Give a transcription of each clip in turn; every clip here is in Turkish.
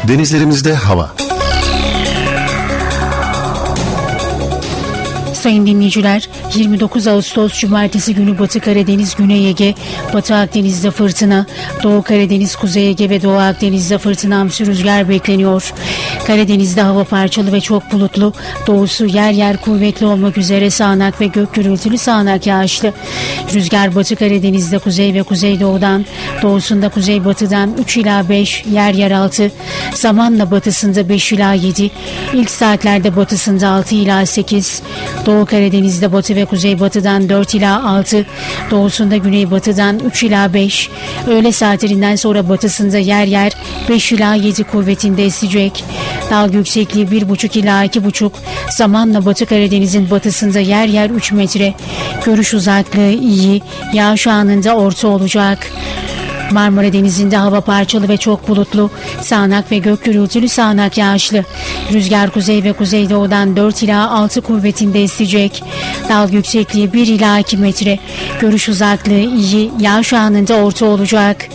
Denizlerimizde hava. Sayın dinleyiciler, 29 Ağustos Cumartesi günü Batı Karadeniz, Güney Ege, Batı Akdeniz'de fırtına, Doğu Karadeniz, Kuzey Ege ve Doğu Akdeniz'de fırtınamsı rüzgar bekleniyor. Karadeniz'de hava parçalı ve çok bulutlu, doğusu yer yer kuvvetli olmak üzere sağanak ve gök gürültülü sağanak yağışlı. Rüzgar Batı Karadeniz'de kuzey ve kuzeydoğudan, doğusunda kuzeybatıdan 3 ila 5, yer yer 6, zamanla batısında 5 ila 7, ilk saatlerde batısında 6 ila 8, Doğu Karadeniz'de batı ve kuzeybatıdan 4 ila 6, doğusunda güneybatıdan 3 ila 5, öğle saatlerinden sonra batısında yer yer 5 ila 7 kuvvetinde esecek. Dalga yüksekliği 1,5 ila 2,5, zamanla Batı Karadeniz'in batısında yer yer 3 metre. Görüş uzaklığı iyi, yağış anında orta olacak. Marmara Denizi'nde hava parçalı ve çok bulutlu, sağanak ve gök gürültülü sağanak yağışlı. Rüzgar kuzey ve kuzeydoğudan 4 ila 6 kuvvetinde esecek. Dalga yüksekliği 1 ila 2 metre. Görüş uzaklığı iyi, yağış anında orta olacak.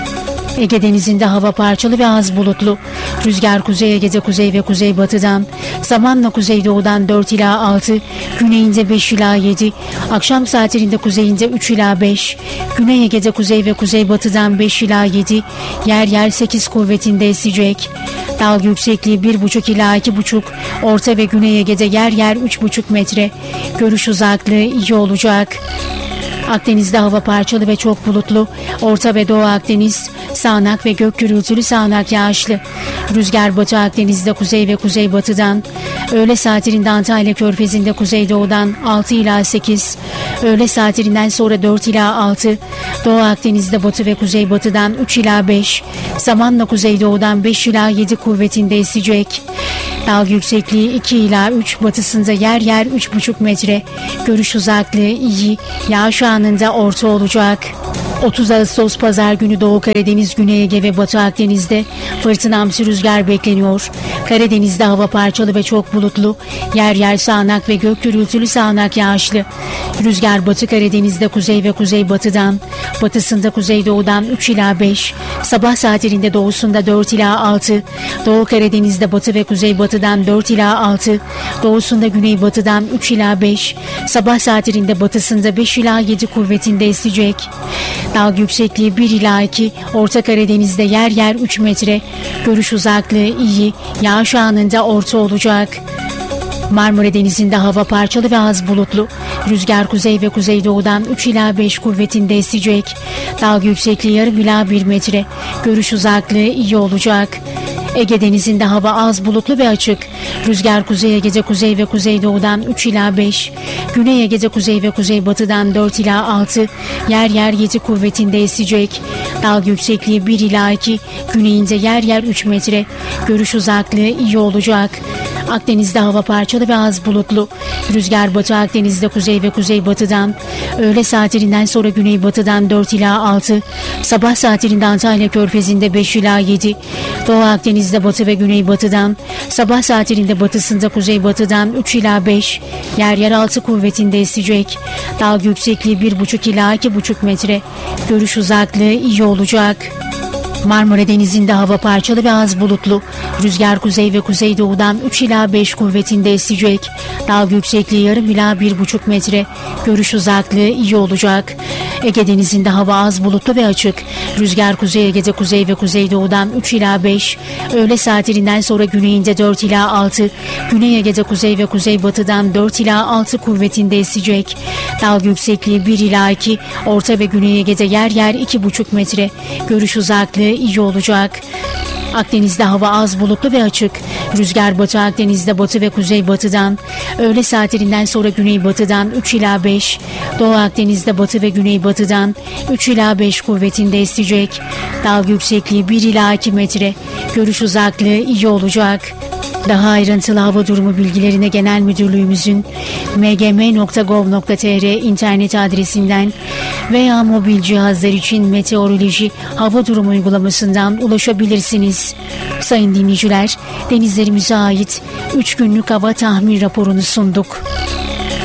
Ege Denizi'nde hava parçalı ve az bulutlu. Rüzgar Kuzey Ege'de kuzey ve kuzeybatıdan, zamanla kuzeydoğudan 4 ila 6, güneyinde 5 ila 7, akşam saatlerinde kuzeyinde 3 ila 5, Güney Ege'de kuzey ve kuzeybatıdan 5 ila 7, yer yer 8 kuvvetinde esecek. Dalga yüksekliği 1,5 ila 2,5, Orta ve Güney Ege'de yer yer 3,5 metre. Görüş uzaklığı iyi olacak. Akdeniz'de hava parçalı ve çok bulutlu. Orta ve Doğu Akdeniz sağanak ve gök gürültülü sağanak yağışlı. Rüzgar Batı Akdeniz'de kuzey ve kuzeybatıdan, öğle saatlerinde Antalya Körfezi'nde kuzeydoğudan 6 ila 8, öğle saatlerinden sonra 4 ila 6, Doğu Akdeniz'de batı ve kuzeybatıdan 3 ila 5, zamanla kuzeydoğudan 5 ila 7 kuvvetinde esecek. Dalga yüksekliği 2 ila 3, batısında yer yer 3,5 metre. Görüş uzaklığı iyi, yağış anında orta olacak. 30 Ağustos Pazar günü Doğu Karadeniz, Güney Ege ve Batı Akdeniz'de fırtınamsı rüzgar bekleniyor. Karadeniz'de hava parçalı ve çok bulutlu, yer yer sağanak ve gök gürültülü sağanak yağışlı. Rüzgar Batı Karadeniz'de kuzey ve kuzeybatıdan, batısında kuzeydoğudan 3 ila 5, sabah saatlerinde doğusunda 4 ila 6, Doğu Karadeniz'de batı ve kuzeybatıdan 4 ila 6, doğusunda güneybatıdan 3 ila 5, sabah saatlerinde batısında 5 ila 7 kuvvetinde esecek. Dalga yüksekliği 1 ila 2, Orta Karadeniz'de yer yer 3 metre. Görüş uzaklığı iyi, yağış anında orta olacak. Marmara Denizi'nde hava parçalı ve az bulutlu. Rüzgar kuzey ve kuzeydoğudan 3 ila 5 kuvvetinde esecek. Dalga yüksekliği yarım ila 1 metre. Görüş uzaklığı iyi olacak. Ege Denizi'nde hava az bulutlu ve açık. Rüzgar Kuzey Ege'de kuzey ve kuzeydoğudan 3 ila 5, Güney Ege'de kuzey ve kuzeybatıdan 4 ila 6, yer yer 7 kuvvetinde esecek. Dalga yüksekliği 1 ila 2, güneyinde yer yer 3 metre. Görüş uzaklığı iyi olacak. Akdeniz'de hava parçalı ve az bulutlu. Rüzgar Batı Akdeniz'de kuzey ve kuzeybatıdan, öğle saatlerinden sonra güneybatıdan 4 ila 6, sabah saatlerinde Antalya Körfezi'nde 5 ila 7, Doğu Akdeniz'de batı ve güneybatıdan, sabah saatlerinde batısında kuzeybatıdan 3 ila 5, yer yer 6 kuvvetinde esecek. Dalga yüksekliği 1,5 ila 2,5 metre. Görüş uzaklığı iyi olacak. Marmara Denizi'nde hava parçalı ve az bulutlu. Rüzgar kuzey ve kuzeydoğudan 3 ila 5 kuvvetinde esecek. Dalga yüksekliği yarım ila 1,5 metre. Görüş uzaklığı iyi olacak. Ege Denizi'nde hava az bulutlu ve açık. Rüzgar Kuzey Ege'de kuzey ve kuzeydoğudan 3 ila 5, öğle saatlerinden sonra güneyinde 4 ila 6, Güney Ege'de kuzey ve kuzeybatıdan 4 ila 6 kuvvetinde esecek. Dalga yüksekliği 1 ila 2, Orta ve Güney Ege'de yer yer 2,5 metre. Görüş uzaklığı iyi olacak. Akdeniz'de hava az bulutlu ve açık. Rüzgar Batı Akdeniz'de batı ve kuzeybatıdan, öğle saatlerinden sonra güneybatıdan 3 ila 5, Doğu Akdeniz'de batı ve güneybatıdan 3 ila 5 kuvvetinde esecek. Dalga yüksekliği 1 ila 2 metre. Görüş uzaklığı iyi olacak. Daha ayrıntılı hava durumu bilgilerine Genel Müdürlüğümüzün mgm.gov.tr internet adresinden veya mobil cihazlar için meteoroloji hava durumu uygulamasından ulaşabilirsiniz. Sayın dinleyiciler, denizlerimize ait 3 günlük hava tahmin raporunu sunduk.